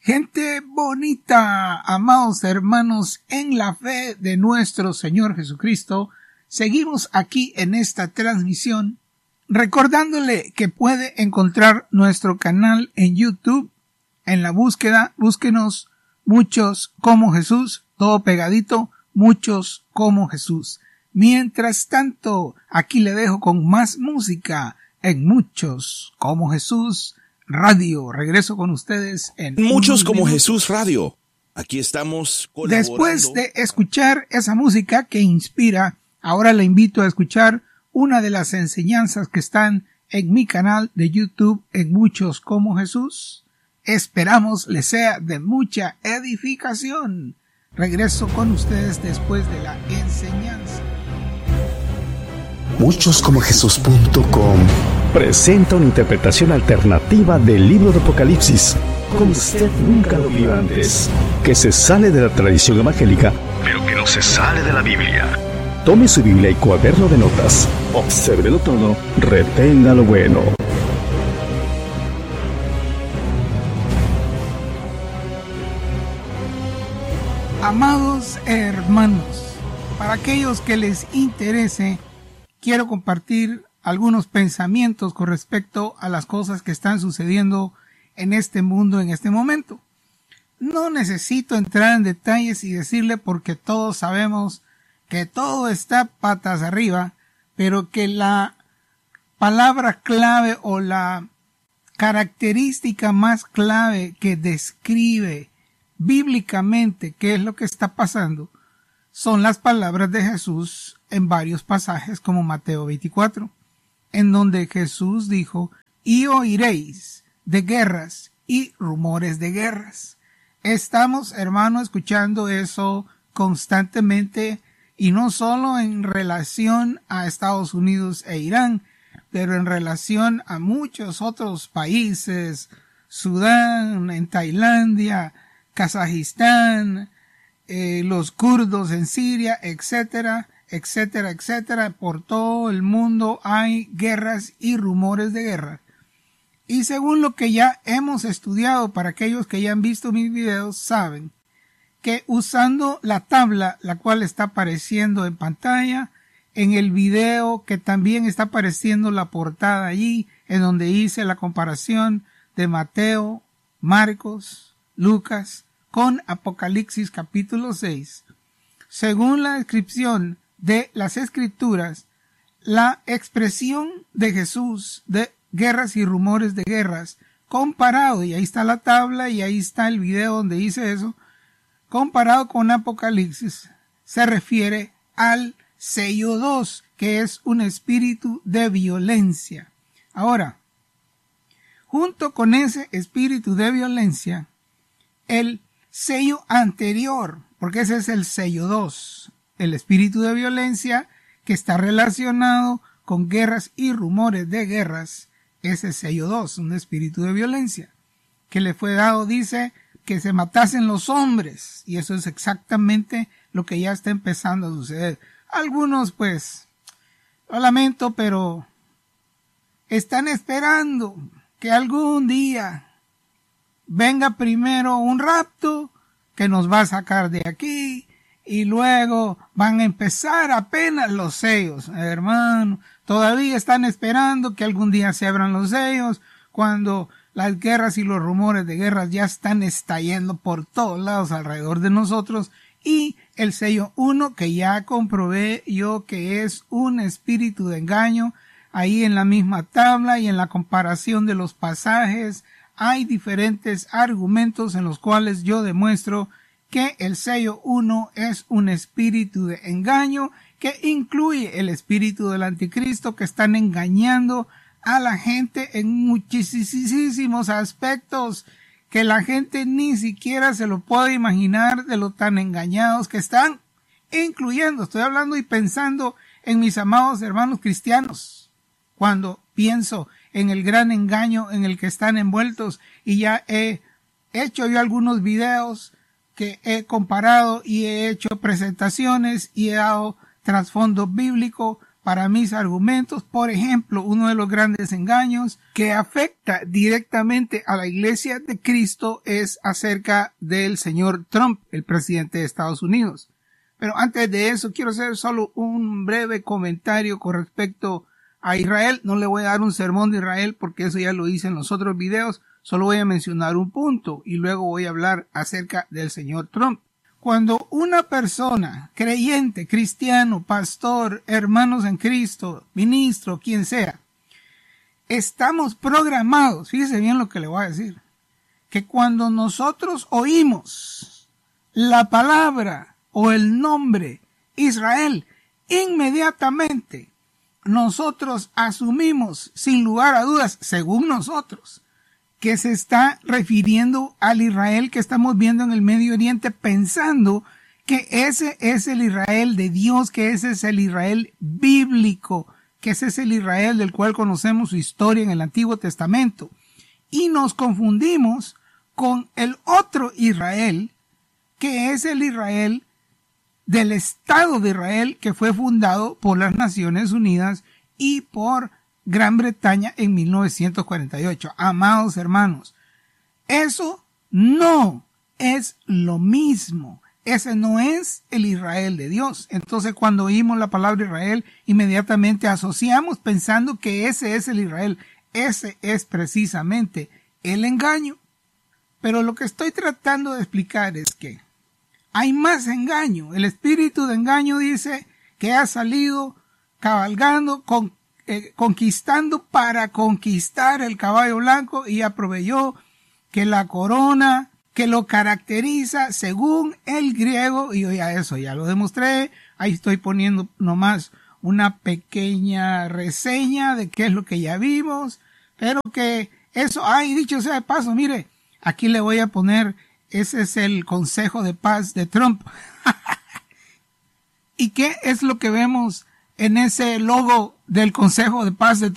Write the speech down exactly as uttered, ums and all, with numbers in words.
Gente bonita, amados hermanos en la fe de nuestro Señor Jesucristo, seguimos aquí en esta transmisión recordándole que puede encontrar nuestro canal en YouTube. En la búsqueda, búsquenos Muchos como Jesús, todo pegadito, Muchos como Jesús. Mientras tanto, aquí le dejo con más música en Muchos como Jesús Radio. Regreso con ustedes en Muchos como minutos. Jesús Radio. Aquí estamos colaborando. Después de escuchar esa música que inspira, ahora le invito a escuchar una de las enseñanzas que están en mi canal de YouTube en Muchos como Jesús. Esperamos les sea de mucha edificación. Regreso con ustedes después de la enseñanza. muchos como jesús punto com presenta una interpretación alternativa del libro de Apocalipsis, como usted nunca lo vio antes, que se sale de la tradición evangélica, pero que no se sale de la Biblia. Tome su Biblia y cuaderno de notas, obsérvelo todo, retenga lo bueno. Amados hermanos, para aquellos que les interese, quiero compartir algunos pensamientos con respecto a las cosas que están sucediendo en este mundo en este momento. No necesito entrar en detalles y decirle porque todos sabemos que todo está patas arriba, pero que la palabra clave o la característica más clave que describe bíblicamente qué es lo que está pasando son las palabras de Jesús en varios pasajes como Mateo veinticuatro, en donde Jesús dijo, y oiréis de guerras y rumores de guerras. Estamos, hermano, escuchando eso constantemente, y no solo en relación a Estados Unidos e Irán, pero en relación a muchos otros países, Sudán, en Tailandia, Kazajistán, eh, los kurdos en Siria, etcétera, etcétera, etcétera. Por todo el mundo hay guerras y rumores de guerra. Y según lo que ya hemos estudiado, para aquellos que ya han visto mis videos, saben que usando la tabla, la cual está apareciendo en pantalla, en el video que también está apareciendo la portada allí, en donde hice la comparación de Mateo, Marcos, Lucas con Apocalipsis capítulo seis. Según la descripción de las escrituras, la expresión de Jesús de guerras y rumores de guerras comparado, y ahí está la tabla y ahí está el video donde dice eso, comparado con Apocalipsis, se refiere al sello dos, que es un espíritu de violencia. Ahora, junto con ese espíritu de violencia, el sello anterior, porque ese es el sello dos, el espíritu de violencia que está relacionado con guerras y rumores de guerras, ese sello dos, un espíritu de violencia, que le fue dado, dice, que se matasen los hombres, y eso es exactamente lo que ya está empezando a suceder. Algunos, pues, lo lamento, pero están esperando que algún día venga primero un rapto que nos va a sacar de aquí y luego van a empezar apenas los sellos, hermano. Todavía están esperando que algún día se abran los sellos cuando las guerras y los rumores de guerras ya están estallando por todos lados alrededor de nosotros, y el sello uno, que ya comprobé yo que es un espíritu de engaño. Ahí en la misma tabla y en la comparación de los pasajes hay diferentes argumentos en los cuales yo demuestro que el sello uno es un espíritu de engaño que incluye el espíritu del anticristo, que están engañando a la gente en muchísimos aspectos que la gente ni siquiera se lo puede imaginar de lo tan engañados que están, incluyendo, estoy hablando y pensando en mis amados hermanos cristianos, cuando pienso en el gran engaño en el que están envueltos, y ya he hecho yo algunos videos que he comparado y he hecho presentaciones y he dado trasfondo bíblico para mis argumentos. Por ejemplo, uno de los grandes engaños que afecta directamente a la Iglesia de Cristo es acerca del señor Trump, el presidente de Estados Unidos. Pero antes de eso, quiero hacer solo un breve comentario con respecto a Israel. No le voy a dar un sermón de Israel porque eso ya lo hice en los otros videos. Solo voy a mencionar un punto y luego voy a hablar acerca del señor Trump. Cuando una persona, creyente, cristiano, pastor, hermanos en Cristo, ministro, quien sea, estamos programados, fíjese bien lo que le voy a decir, que cuando nosotros oímos la palabra o el nombre Israel, inmediatamente nosotros asumimos sin lugar a dudas, según nosotros, que se está refiriendo al Israel que estamos viendo en el Medio Oriente, pensando que ese es el Israel de Dios, que ese es el Israel bíblico, que ese es el Israel del cual conocemos su historia en el Antiguo Testamento. Y nos confundimos con el otro Israel, que es el Israel del Estado de Israel, que fue fundado por las Naciones Unidas y por Gran Bretaña en mil novecientos cuarenta y ocho. Amados hermanos, eso no es lo mismo. Ese no es el Israel de Dios. Entonces, cuando oímos la palabra Israel, inmediatamente asociamos pensando que ese es el Israel. Ese es precisamente el engaño. Pero lo que estoy tratando de explicar es que hay más engaño. El espíritu de engaño dice que ha salido cabalgando con Eh, conquistando para conquistar el caballo blanco y ya proveyó que la corona que lo caracteriza según el griego, y yo ya eso ya lo demostré, ahí estoy poniendo nomás una pequeña reseña de qué es lo que ya vimos, pero que eso, ay, dicho sea de paso, mire, aquí le voy a poner, ese es el consejo de paz de Trump. ¿Y qué es lo que vemos en ese logo del Consejo de Paz de